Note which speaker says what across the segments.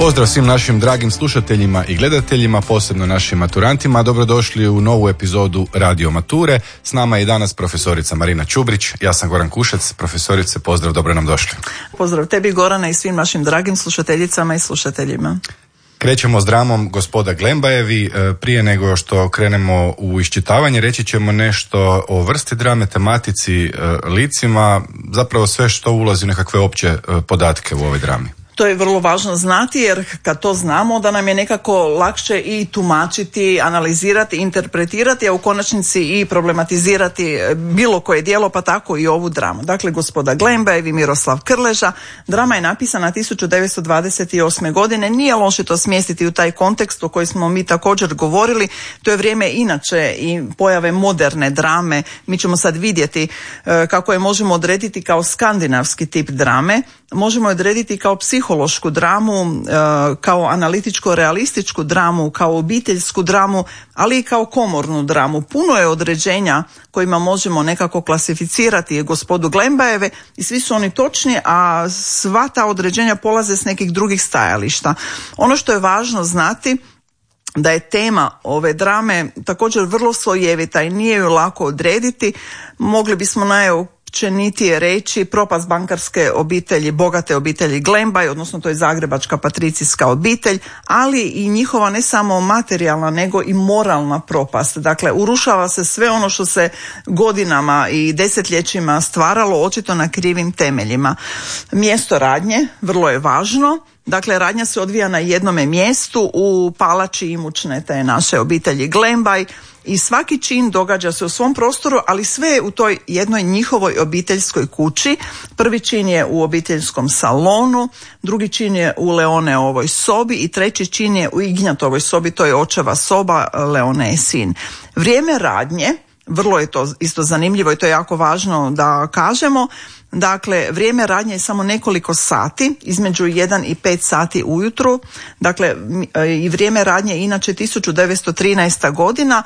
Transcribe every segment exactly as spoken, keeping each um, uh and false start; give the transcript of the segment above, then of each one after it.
Speaker 1: Pozdrav svim našim dragim slušateljima i gledateljima, posebno našim maturantima. Dobrodošli u novu epizodu Radio Mature. S nama je i danas profesorica Marina Čubrić. Ja sam Goran Kušec. Profesorice, pozdrav, dobro nam došli.
Speaker 2: Pozdrav tebi, Gorana, i svim našim dragim slušateljicama i slušateljima.
Speaker 1: Krećemo s dramom Gospoda Glembajevi. Prije nego što krenemo u iščitavanje, reći ćemo nešto o vrsti drame, tematici, licima, zapravo sve što ulazi u nekakve opće podatke u ovoj drami.
Speaker 2: To je vrlo važno znati, jer kad to znamo da nam je nekako lakše i tumačiti, analizirati, interpretirati, a u konačnici i problematizirati bilo koje djelo, pa tako i ovu dramu. Dakle, Gospoda Glembajevi, Miroslav Krleža. Drama je napisana tisuću devetsto dvadeset osme. godine. Nije loše to smjestiti u taj kontekst o koji smo mi također govorili. To je vrijeme inače i pojave moderne drame. Mi ćemo sad vidjeti kako je možemo odrediti kao skandinavski tip drame. Možemo odrediti kao psihološku dramu, kao analitičko-realističku dramu, kao obiteljsku dramu, ali i kao komornu dramu. Puno je određenja kojima možemo nekako klasificirati Gospodu Glembajeve i svi su oni točni, a sva ta određenja polaze s nekih drugih stajališta. Ono što je važno znati da je tema ove drame također vrlo slojevita i nije ju lako odrediti. Mogli bismo najopćenitije reći propast bankarske obitelji, bogate obitelji Glembaj, odnosno to je zagrebačka patricijska obitelj, ali i njihova ne samo materijalna nego i moralna propast. Dakle, urušava se sve ono što se godinama i desetljećima stvaralo, očito na krivim temeljima. Mjesto radnje vrlo je važno. Dakle, radnja se odvija na jednome mjestu u palači imućne te naše obitelji Glembaj i svaki čin događa se u svom prostoru, ali sve je u toj jednoj njihovoj obiteljskoj kući. Prvi čin je u obiteljskom salonu, drugi čin je u Leoneovoj sobi i treći čin je u Ignjatovoj sobi, to je očeva soba, Leone je sin. Vrijeme radnje, vrlo je to isto zanimljivo i to je jako važno da kažemo. Dakle, vrijeme radnje je samo nekoliko sati, između jedan i pet sati ujutru. Dakle, i vrijeme radnje je inače tisuću devetsto trinaesta. godina.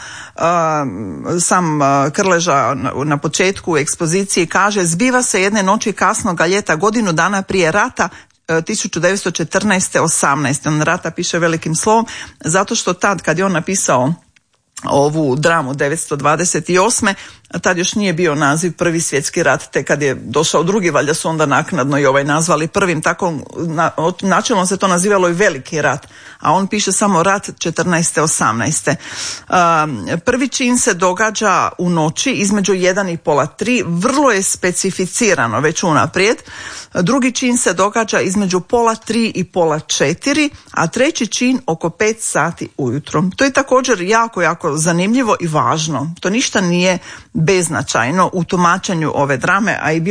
Speaker 2: Sam Krleža na početku ekspozicije kaže: zbiva se jedne noći kasnoga ljeta godinu dana prije rata, tisuću devetsto četrnaeste. osamnaeste. On rata piše velikim slovom, zato što tad kad je on napisao ovu dramu devetsto dvadeset osme. tad još nije bio naziv Prvi svjetski rat, te kad je došao drugi, valjda su onda naknadno i ovaj nazvali prvim, tako na, načelno se to nazivalo i Veliki rat, a on piše samo rat četrnaeste. osamnaeste. Um, prvi čin se događa u noći između jedan i pola tri, vrlo je specificirano već unaprijed. Drugi čin se događa između pola tri i pola četiri, a treći čin oko pet sati ujutro. To je također jako, jako zanimljivo i važno. To ništa nije beznačajno u tumačenju ove drame, a i